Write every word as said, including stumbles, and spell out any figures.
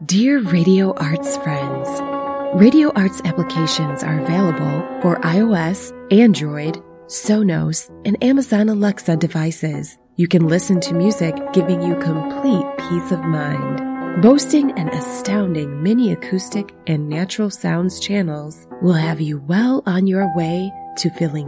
Dear Radio Arts friends, Radio Arts applications are available for iOS, Android, Sonos, and Amazon Alexa devices. You can listen to music giving you complete peace of mind. Boasting an astounding mini acoustic and natural sounds channels will have you well on your way to feeling